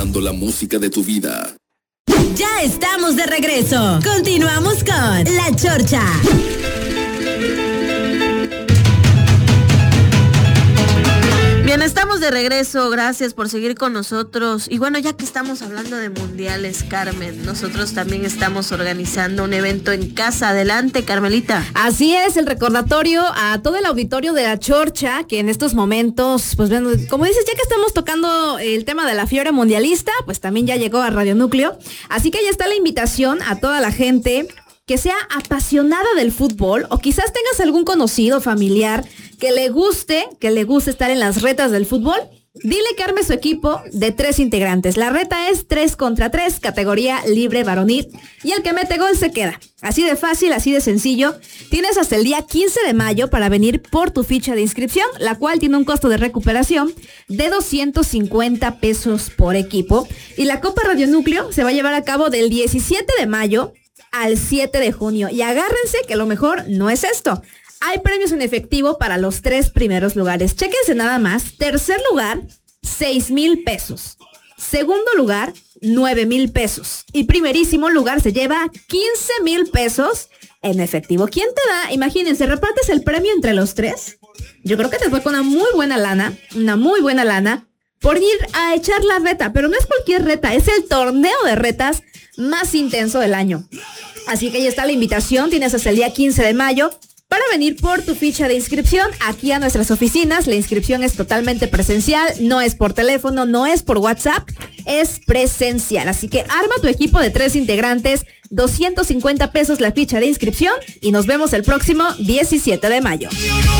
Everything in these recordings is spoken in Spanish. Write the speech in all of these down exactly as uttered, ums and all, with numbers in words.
escuchando la música de tu vida. Ya estamos de regreso. Continuamos con La Chorcha. Bien, estamos de regreso, gracias por seguir con nosotros. Y bueno, ya que estamos hablando de mundiales, Carmen, nosotros también estamos organizando un evento en casa. Adelante, Carmelita. Así es, el recordatorio a todo el auditorio de La Chorcha, que en estos momentos, pues bueno, como dices, ya que estamos tocando el tema de la fiebre mundialista, pues también ya llegó a Radio Núcleo. Así que ya está la invitación a toda la gente que sea apasionada del fútbol, o quizás tengas algún conocido, familiar, que le guste, que le guste estar en las retas del fútbol. Dile que arme su equipo de tres integrantes. La reta es tres contra tres, categoría libre varonil, y el que mete gol se queda. Así de fácil, así de sencillo. Tienes hasta el día quince de mayo para venir por tu ficha de inscripción, la cual tiene un costo de recuperación de doscientos cincuenta pesos por equipo. Y la Copa Radio Núcleo se va a llevar a cabo del diecisiete de mayo al siete de junio. Y agárrense que lo mejor no es esto. Hay premios en efectivo para los tres primeros lugares. Chéquense nada más. Tercer lugar, seis mil pesos. Segundo lugar, nueve mil pesos. Y primerísimo lugar se lleva quince mil pesos en efectivo. ¿Quién te da? Imagínense, repartes el premio entre los tres. Yo creo que te fue con una muy buena lana, una muy buena lana, por ir a echar la reta. Pero no es cualquier reta, es el torneo de retas más intenso del año. Así que ya está la invitación. Tienes hasta el día quince de mayo para venir por tu ficha de inscripción aquí a nuestras oficinas. La inscripción es totalmente presencial, no es por teléfono, no es por WhatsApp, es presencial. Así que arma tu equipo de tres integrantes, doscientos cincuenta pesos la ficha de inscripción, y nos vemos el próximo diecisiete de mayo.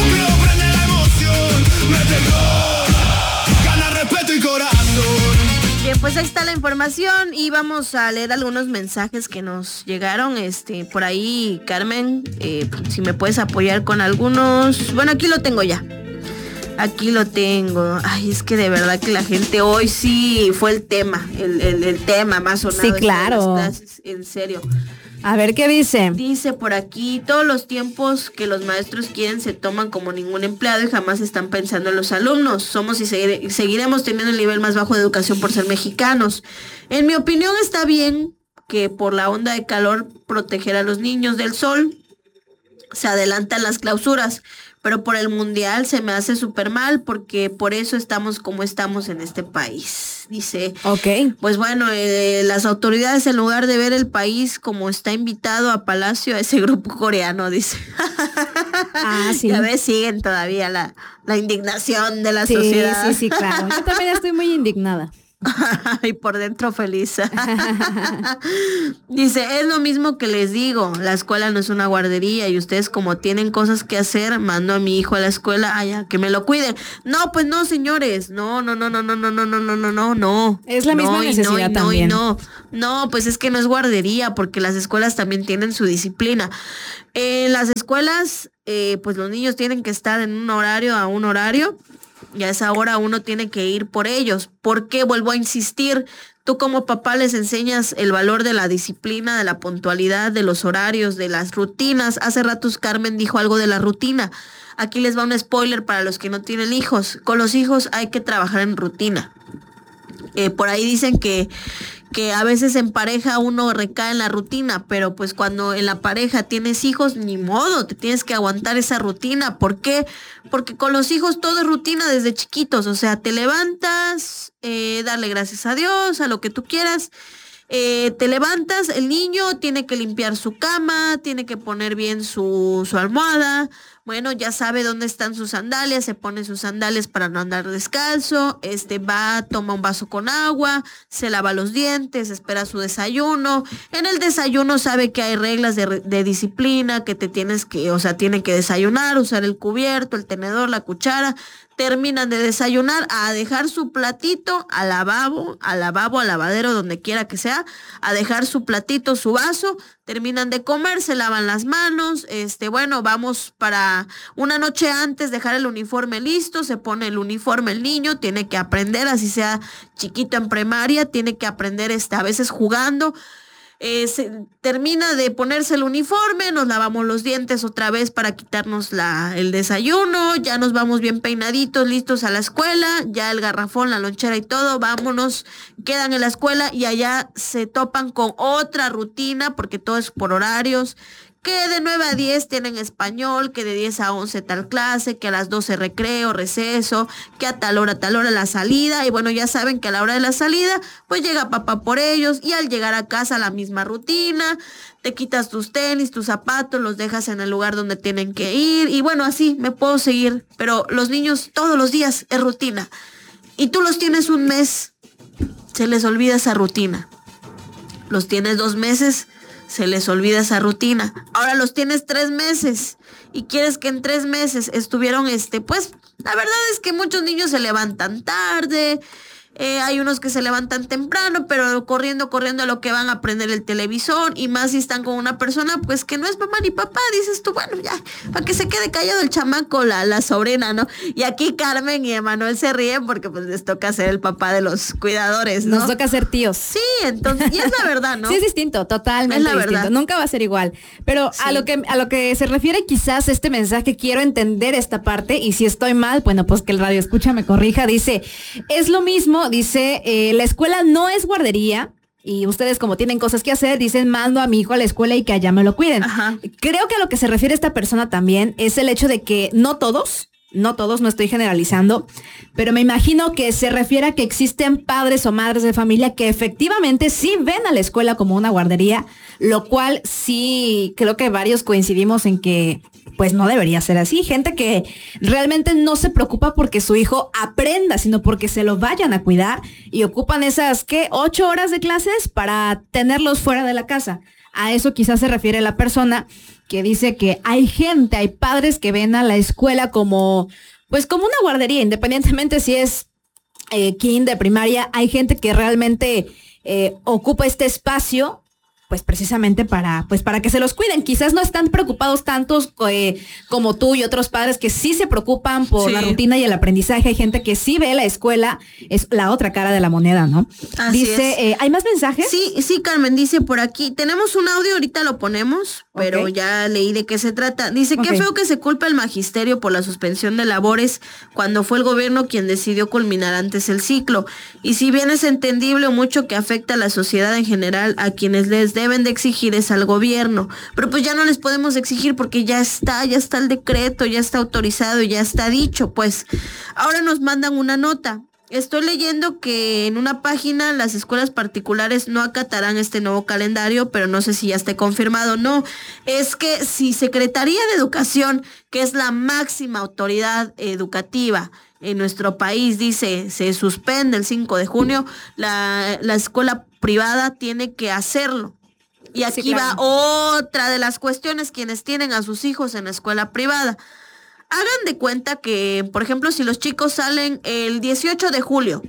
Bien, pues ahí está la información y vamos a leer algunos mensajes que nos llegaron. Este, por ahí, Carmen, eh, si me puedes apoyar con algunos. Bueno, aquí lo tengo ya. Aquí lo tengo. Ay, es que de verdad que la gente hoy sí fue el tema, el, el, el tema más sonado. Sí, claro. Clases, en serio. A ver, ¿qué dice? Dice por aquí, todos los tiempos que los maestros quieren se toman como ningún empleado y jamás están pensando en los alumnos. Somos y seguire, seguiremos teniendo el nivel más bajo de educación por ser mexicanos. En mi opinión está bien que por la onda de calor proteger a los niños del sol. Se adelantan las clausuras, pero por el mundial se me hace súper mal porque por eso estamos como estamos en este país. Dice, ok, pues bueno, eh, las autoridades en lugar de ver el país como está invitado a Palacio a ese grupo coreano, dice. Ah, sí. Ya ves, siguen todavía la, la indignación de la sí, sociedad. Sí, sí, claro. Yo también estoy muy indignada. Y por dentro feliz. Dice, es lo mismo que les digo, la escuela no es una guardería y ustedes como tienen cosas que hacer, mando a mi hijo a la escuela, allá, que me lo cuiden. No, pues no, señores, no, no, no, no, no, no, no, no, no, no, no, no. Es la misma no, necesidad y no, y también. No, no, no, pues es que no es guardería porque las escuelas también tienen su disciplina. En las escuelas, eh, pues los niños tienen que estar en un horario a un horario. Y a esa hora uno tiene que ir por ellos. ¿Por qué? Vuelvo a insistir. Tú como papá les enseñas el valor de la disciplina, de la puntualidad, de los horarios, de las rutinas. Hace ratos Carmen dijo algo de la rutina. Aquí les va un spoiler para los que no tienen hijos. Con los hijos hay que trabajar en rutina. Eh, por ahí dicen que, que a veces en pareja uno recae en la rutina, pero pues cuando en la pareja tienes hijos, ni modo, te tienes que aguantar esa rutina. ¿Por qué? Porque con los hijos todo es rutina desde chiquitos, o sea, te levantas, eh, darle gracias a Dios, a lo que tú quieras. Eh, te levantas, el niño tiene que limpiar su cama, tiene que poner bien su, su almohada. Bueno, ya sabe dónde están sus sandalias, se pone sus sandalias para no andar descalzo, este va, toma un vaso con agua, se lava los dientes, espera su desayuno. En el desayuno sabe que hay reglas de, de disciplina, que te tienes que, o sea, tiene que desayunar, usar el cubierto, el tenedor, la cuchara. Terminan de desayunar, a dejar su platito al lavabo, al lavabo, al lavadero, donde quiera que sea, a dejar su platito, su vaso. Terminan de comer, se lavan las manos, este, bueno, vamos para una noche antes dejar el uniforme listo, se pone el uniforme el niño, tiene que aprender, así sea chiquito en primaria, tiene que aprender este, a veces jugando. eh, se, termina de ponerse el uniforme, nos lavamos los dientes otra vez para quitarnos la, el desayuno, ya nos vamos bien peinaditos, listos a la escuela, ya el garrafón, la lonchera y todo, vámonos, quedan en la escuela y allá se topan con otra rutina porque todo es por horarios, que de nueve a diez tienen español, que de diez a once tal clase, que a las doce recreo, receso, que a tal hora, tal hora la salida, y bueno, ya saben que a la hora de la salida, pues llega papá por ellos, y al llegar a casa la misma rutina, te quitas tus tenis, tus zapatos, los dejas en el lugar donde tienen que ir, y bueno, así me puedo seguir, pero los niños todos los días es rutina, y tú los tienes un mes, se les olvida esa rutina, los tienes dos meses, se les olvida esa rutina. Ahora los tienes tres meses y quieres que en tres meses estuvieron, este, pues, la verdad es que muchos niños se levantan tarde, eh, hay unos que se levantan temprano, pero corriendo, corriendo a lo que van a prender el televisor, y más si están con una persona, pues, que no es mamá ni papá, dices tú, bueno, ya, para que se quede callado el chamaco, la, la sobrina, ¿no? Y aquí Carmen y Emanuel se ríen porque, pues, les toca ser el papá de los cuidadores, ¿no? Nos toca ser tíos. Sí, entonces, y es la verdad, ¿no? Sí, es distinto, totalmente es la distinto. Verdad. Nunca va a ser igual. Pero sí. a lo que a lo que se refiere quizás este mensaje, quiero entender esta parte, y si estoy mal, bueno, pues que el radio escucha me corrija. Dice, es lo mismo, dice, eh, la escuela no es guardería, y ustedes como tienen cosas que hacer, dicen, mando a mi hijo a la escuela y que allá me lo cuiden. Ajá. Creo que a lo que se refiere esta persona también es el hecho de que no todos, no todos, no estoy generalizando, pero me imagino que se refiere a que existen padres o madres de familia que efectivamente sí ven a la escuela como una guardería, lo cual sí creo que varios coincidimos en que pues no debería ser así. Gente que realmente no se preocupa porque su hijo aprenda, sino porque se lo vayan a cuidar, y ocupan esas, ¿qué? Ocho horas de clases para tenerlos fuera de la casa. A eso quizás se refiere la persona que dice que hay gente, hay padres que ven a la escuela como, pues como una guardería, independientemente si es eh, kinder, primaria. Hay gente que realmente eh, ocupa este espacio, pues precisamente para, pues para que se los cuiden. Quizás no están preocupados tantos eh, como tú y otros padres que sí se preocupan por sí. la rutina y el aprendizaje. Hay gente que sí ve la escuela, es la otra cara de la moneda, ¿no? Así dice, eh, ¿hay más mensajes? Sí, sí, Carmen, dice por aquí, tenemos un audio, ahorita lo ponemos, pero okay. ya leí de qué se trata. Dice, okay. qué feo que se culpa el magisterio por la suspensión de labores cuando fue el gobierno quien decidió culminar antes el ciclo. Y si bien es entendible mucho que afecta a la sociedad en general, a quienes les deben de exigir es al gobierno, pero pues ya no les podemos exigir porque ya está, ya está el decreto, ya está autorizado, ya está dicho. Pues ahora nos mandan una nota. Estoy leyendo que en una página las escuelas particulares no acatarán este nuevo calendario, pero no sé si ya esté confirmado o no. Es que si Secretaría de Educación, que es la máxima autoridad educativa en nuestro país, dice se suspende el cinco de junio, la, la escuela privada tiene que hacerlo. Y aquí sí, claro. va otra de las cuestiones, quienes tienen a sus hijos en la escuela privada. Hagan de cuenta que, por ejemplo, si los chicos salen el dieciocho de julio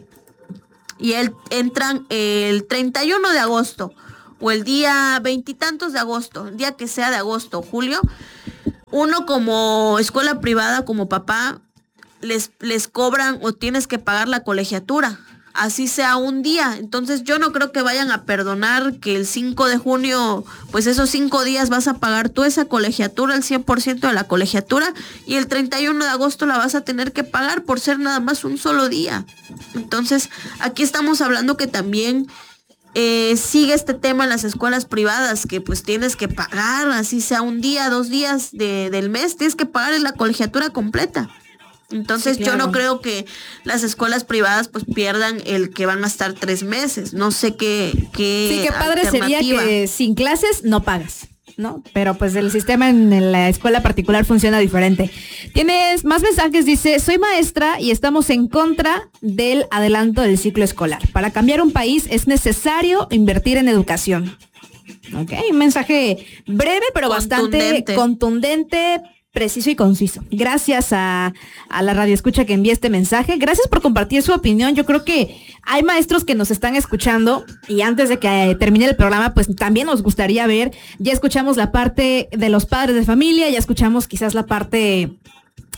y el, entran el treinta y uno de agosto o el día veintitantos de agosto, el día que sea de agosto o julio, uno como escuela privada, como papá, les, les cobran o tienes que pagar la colegiatura. Así sea un día. Entonces yo no creo que vayan a perdonar que el cinco de junio, pues esos cinco días vas a pagar tú esa colegiatura, el cien por ciento de la colegiatura, y el treinta y uno de agosto la vas a tener que pagar por ser nada más un solo día. Entonces aquí estamos hablando que también eh, sigue este tema en las escuelas privadas, que pues tienes que pagar, así sea un día, dos días de, del mes, tienes que pagar en la colegiatura completa. Entonces sí, claro. yo no creo que las escuelas privadas pues pierdan el que van a estar tres meses. No sé qué qué Sí, qué padre sería que sin clases no pagas, ¿no? Pero pues el sistema en la escuela particular funciona diferente. Tienes más mensajes, dice, soy maestra y estamos en contra del adelanto del ciclo escolar. Para cambiar un país es necesario invertir en educación. Ok, un mensaje breve pero bastante contundente, preciso y conciso. Gracias a, a la radio escucha que envía este mensaje. Gracias por compartir su opinión. Yo creo que hay maestros que nos están escuchando y antes de que termine el programa, pues también nos gustaría ver, ya escuchamos la parte de los padres de familia, ya escuchamos quizás la parte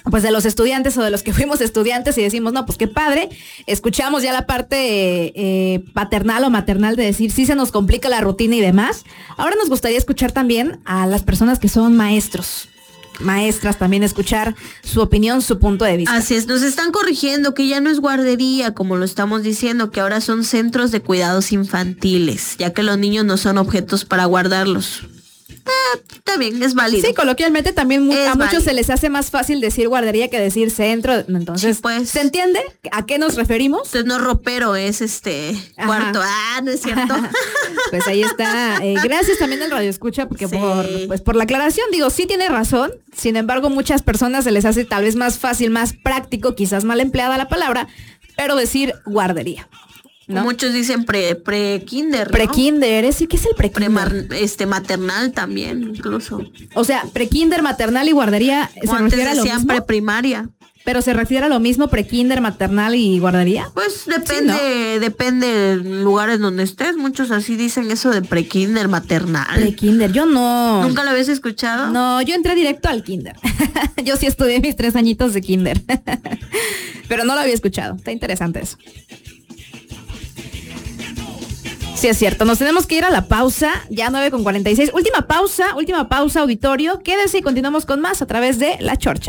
pues de los estudiantes o de los que fuimos estudiantes y decimos, no, pues qué padre, escuchamos ya la parte eh, paternal o maternal de decir, sí se nos complica la rutina y demás. Ahora nos gustaría escuchar también a las personas que son maestros, maestras, también escuchar su opinión, su punto de vista. Así es, nos están corrigiendo que ya no es guardería, como lo estamos diciendo, que ahora son centros de cuidados infantiles, ya que los niños no son objetos para guardarlos. Eh, está bien, es válido. Sí, coloquialmente también mu- Es a muchos válido. se les hace más fácil decir guardería que decir centro, entonces, Sí, pues. ¿se entiende a qué nos referimos? Entonces no ropero, es este Ajá. cuarto. Ah, no es cierto. Pues ahí está. Eh, gracias también al Radio Escucha porque Sí. por, pues por la aclaración, digo, sí tiene razón. Sin embargo, muchas personas se les hace tal vez más fácil, más práctico, quizás mal empleada la palabra, pero decir guardería, ¿no? Muchos dicen pre pre kinder, ¿no? Pre-kinder, ¿eh? Sí, ¿qué es el pre-kinder? Premar- este maternal también, incluso. O sea, pre-kinder, maternal y guardería se O antes refiere a lo decían mismo, preprimaria. pero se refiere a lo mismo pre-kinder, maternal y guardería. Pues depende, Sí, depende de lugares donde estés. Muchos así dicen eso de pre-kinder, maternal. Pre-kinder, yo no. ¿Nunca lo habías escuchado? No, yo entré directo al kinder. Yo sí estudié mis tres añitos de kinder. Pero no lo había escuchado. Está interesante eso. Sí, es cierto. Nos tenemos que ir a la pausa. Ya nueve con cuarenta y seis. Última pausa, última pausa, auditorio. Quédese y continuamos con más a través de La Chorcha.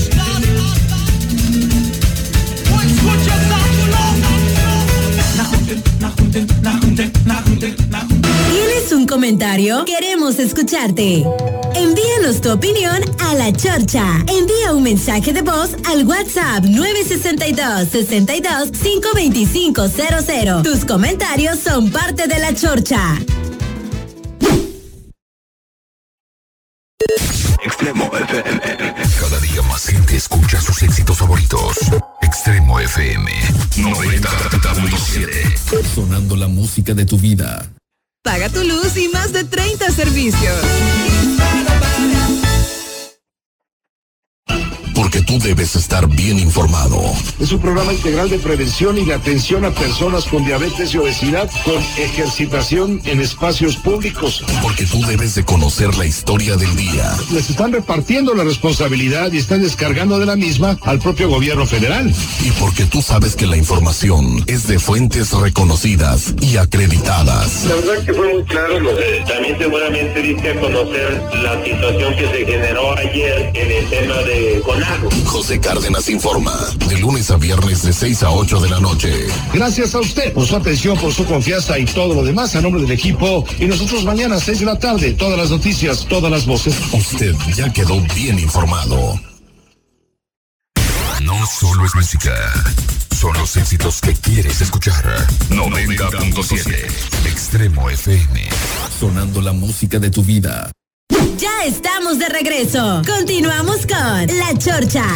¿Tienes un comentario? Queremos escucharte. Envíanos tu opinión a La Chorcha. Envía un mensaje de voz al WhatsApp nueve seis dos, seis dos, cinco dos cinco cero cero. Tus comentarios son parte de La Chorcha. Extremo F M. Cada día más gente escucha sus éxitos favoritos. Extremo F M noventa punto siete. Sonando la música de tu vida. Paga tu luz y más de treinta servicios. Porque tú debes estar bien informado. Es un programa integral de prevención y de atención a personas con diabetes y obesidad con ejercitación en espacios públicos. Porque tú debes de conocer la historia del día. Les están repartiendo la responsabilidad y están descargando de la misma al propio gobierno federal. Y porque tú sabes que la información es de fuentes reconocidas y acreditadas. La verdad que fue muy claro. Eh, también seguramente diste a conocer la situación que se generó ayer en el tema de CONAGO. José Cárdenas informa, de lunes a viernes de seis a ocho de la noche. Gracias a usted por su atención, por su confianza y todo lo demás a nombre del equipo. Y nosotros mañana a seis de la tarde, todas las noticias, todas las voces. Usted ya quedó bien informado. No solo es música, son los éxitos que quieres escuchar. noventa punto siete Extremo F M, sonando la música de tu vida. Ya estamos de regreso. Continuamos con La Chorcha.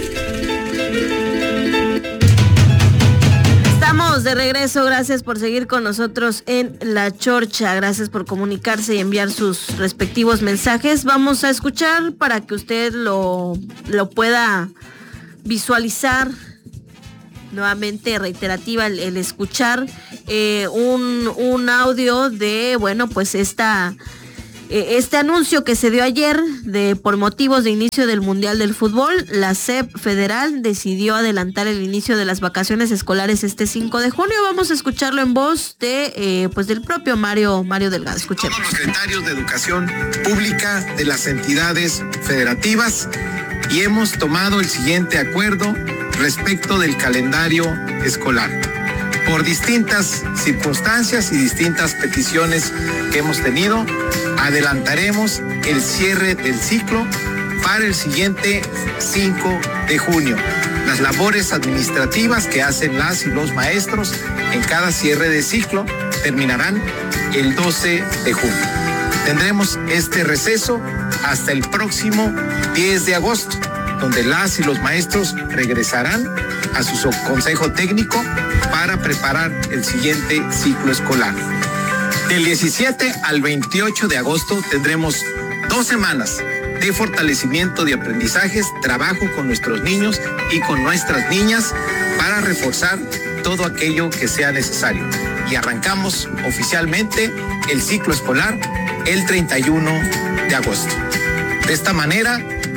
Estamos de regreso, gracias por seguir con nosotros en La Chorcha, gracias por comunicarse y enviar sus respectivos mensajes. Vamos a escuchar para que usted lo, lo pueda visualizar. Nuevamente reiterativa el, el escuchar eh, un, un audio de, bueno, pues esta... Este anuncio que se dio ayer de por motivos de inicio del Mundial del Fútbol, la S E P Federal decidió adelantar el inicio de las vacaciones escolares este cinco de junio. Vamos a escucharlo en voz de eh, pues del propio Mario Mario Delgado. Escuchemos. Todos los secretarios de educación pública de las entidades federativas y hemos tomado el siguiente acuerdo respecto del calendario escolar. Por distintas circunstancias y distintas peticiones que hemos tenido, adelantaremos el cierre del ciclo para el siguiente cinco de junio. Las labores administrativas que hacen las y los maestros en cada cierre de ciclo terminarán el doce de junio. Tendremos este receso hasta el próximo diez de agosto, donde las y los maestros regresarán a su consejo técnico para preparar el siguiente ciclo escolar. Del diecisiete al veintiocho de agosto tendremos dos semanas de fortalecimiento de aprendizajes, trabajo con nuestros niños y con nuestras niñas para reforzar todo aquello que sea necesario. Y arrancamos oficialmente el ciclo escolar el treinta y uno de agosto. De esta manera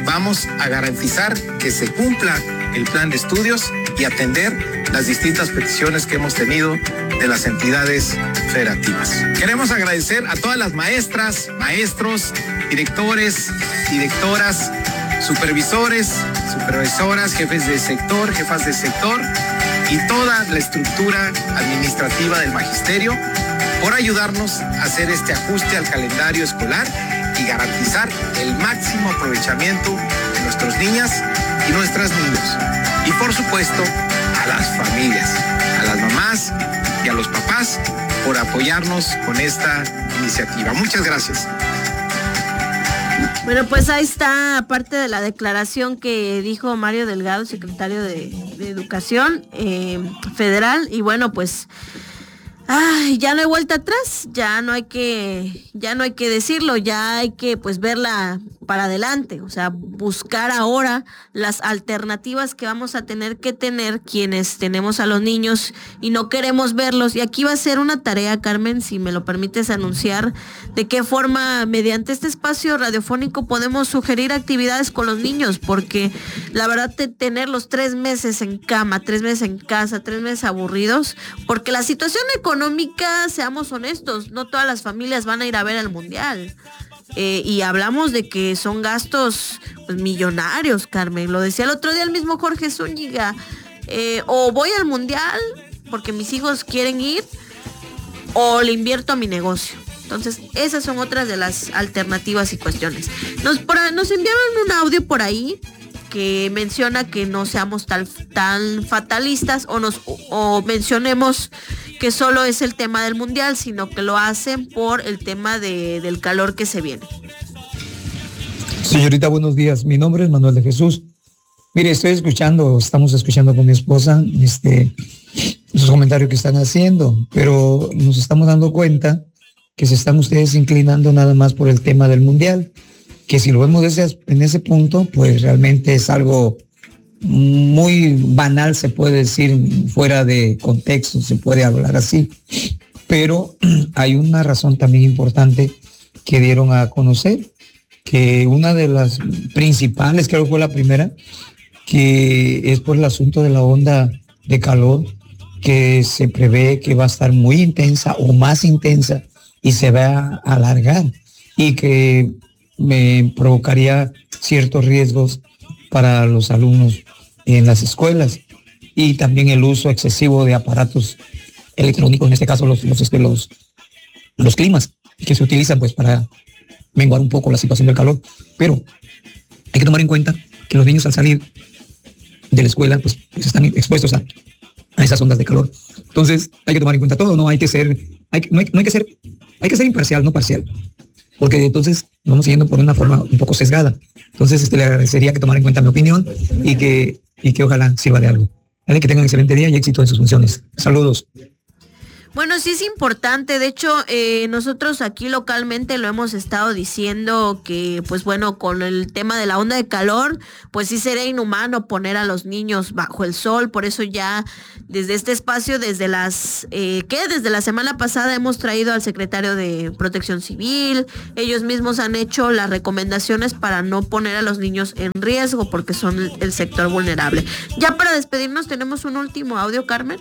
vamos a garantizar que se cumpla el plan de estudios y atender las distintas peticiones que hemos tenido de las entidades federativas. Queremos agradecer a todas las maestras, maestros, directores, directoras, supervisores, supervisoras, jefes de sector, jefas de sector y toda la estructura administrativa del magisterio por ayudarnos a hacer este ajuste al calendario escolar y garantizar el máximo aprovechamiento de nuestras niñas y nuestros niños. Y por supuesto, a las familias, a las mamás y a los papás por apoyarnos con esta iniciativa. Muchas gracias. Bueno, pues ahí está parte de la declaración que dijo Mario Delgado, secretario de, de Educación eh, Federal. Y bueno, pues ay, ya no hay vuelta atrás, ya no hay que, ya no hay que decirlo, ya hay que pues verla para adelante, o sea, buscar ahora las alternativas que vamos a tener que tener quienes tenemos a los niños y no queremos verlos. Y aquí va a ser una tarea, Carmen, si me lo permites anunciar, de qué forma mediante este espacio radiofónico podemos sugerir actividades con los niños, porque la verdad de tenerlos tres meses en cama, tres meses en casa, tres meses aburridos, porque la situación económica, seamos honestos, no todas las familias van a ir a ver el mundial. Eh, y hablamos de que son gastos pues, millonarios, Carmen. Lo decía el otro día el mismo Jorge Zúñiga. Eh, o voy al mundial porque mis hijos quieren ir, o le invierto a mi negocio. Entonces, esas son otras de las alternativas y cuestiones. Nos, por, nos enviaron un audio por ahí que menciona que no seamos tan, tan fatalistas o, nos, o, o mencionemos que solo es el tema del mundial, sino que lo hacen por el tema de, del calor que se viene. Señorita, buenos días. Mi nombre es Manuel de Jesús. Mire, estoy escuchando, estamos escuchando con mi esposa este, esos comentarios que están haciendo, pero nos estamos dando cuenta que se están ustedes inclinando nada más por el tema del mundial, que si lo vemos desde, en ese punto, pues realmente es algo muy banal, se puede decir, fuera de contexto, se puede hablar así, pero hay una razón también importante que dieron a conocer, que una de las principales, creo que fue la primera, que es por el asunto de la onda de calor, que se prevé que va a estar muy intensa o más intensa y se va a alargar, y que me provocaría ciertos riesgos para los alumnos en las escuelas, y también el uso excesivo de aparatos electrónicos, en este caso los, los, este, los, los climas que se utilizan pues para menguar un poco la situación del calor. Pero hay que tomar en cuenta que los niños al salir de la escuela pues, pues están expuestos a, a esas ondas de calor. Entonces hay que tomar en cuenta todo, no hay que ser, hay, no, hay, no hay que ser, hay que ser imparcial, no parcial, porque entonces vamos siguiendo por una forma un poco sesgada. Entonces este, le agradecería que tomara en cuenta mi opinión y que, y que ojalá sirva de algo. Vale, que tengan un excelente día y éxito en sus funciones. Saludos. Bueno, sí es importante, de hecho eh, nosotros aquí localmente lo hemos estado diciendo que pues bueno, con el tema de la onda de calor, pues sí sería inhumano poner a los niños bajo el sol. Por eso ya desde este espacio, desde las, eh, ¿qué? Desde la semana pasada hemos traído al secretario de Protección Civil, ellos mismos han hecho las recomendaciones para no poner a los niños en riesgo porque son el, el sector vulnerable. Ya para despedirnos tenemos un último audio, Carmen.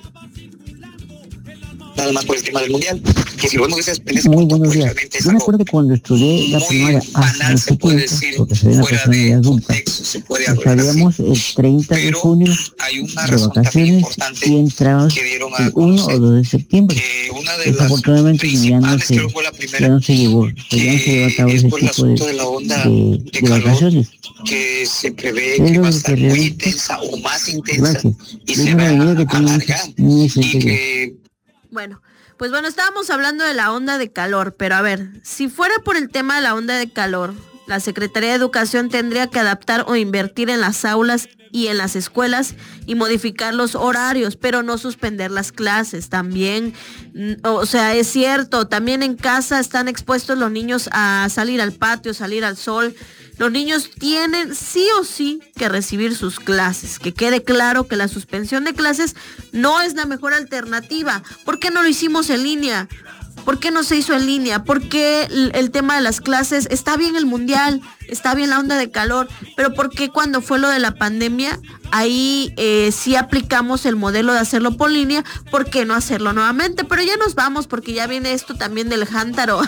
Nada más por el tema del mundial, que si lo vemos en ese muy punto, buenos días. pues, Yo me acuerdo que cuando estudié la primaria hasta el tiempo, porque soy una persona de adulta, salíamos el treinta de junio de vacaciones y entrábamos el uno o dos de septiembre. Desafortunadamente ya no se, ya no se llevó, ya no se llevó a cabo ese tipo de, de, de vacaciones. Que se prevé que va a estar muy intensa o más intensa y se va a alargar y que... Bueno, pues bueno, estábamos hablando de la onda de calor, pero a ver, si fuera por el tema de la onda de calor, la Secretaría de Educación tendría que adaptar o invertir en las aulas y en las escuelas y modificar los horarios, pero no suspender las clases. También, o sea, es cierto, también en casa están expuestos los niños a salir al patio, salir al sol. Los niños tienen sí o sí que recibir sus clases. Que quede claro que la suspensión de clases no es la mejor alternativa. ¿Por qué no lo hicimos en línea? ¿Por qué no se hizo en línea? ¿Por qué el, el tema de las clases? Está bien el mundial, está bien la onda de calor, pero ¿por qué cuando fue lo de la pandemia, ahí eh, sí aplicamos el modelo de hacerlo por línea? ¿Por qué no hacerlo nuevamente? Pero ya nos vamos porque ya viene esto también del jántaro,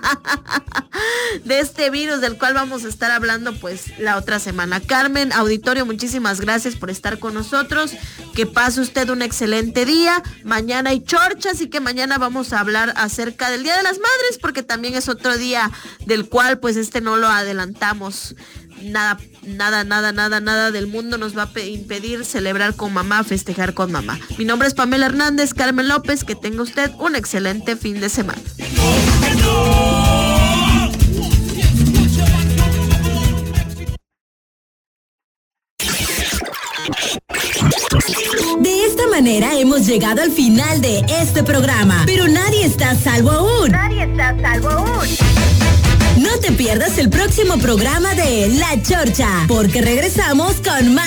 de este virus del cual vamos a estar hablando pues la otra semana. Carmen, auditorio, muchísimas gracias por estar con nosotros. Que pase usted un excelente día. Mañana hay chorcha, así que mañana vamos a hablar acerca del Día de las Madres, porque también es otro día del cual pues este no lo adelantamos. Nada, nada, nada, nada, nada del mundo nos va a impedir celebrar con mamá, festejar con mamá. Mi nombre es Pamela Hernández, Carmen López, que tenga usted un excelente fin de semana. De esta manera hemos llegado al final de este programa, pero nadie está a salvo aún. Nadie está a salvo aún. No te pierdas el próximo programa de La Chorcha, porque regresamos con más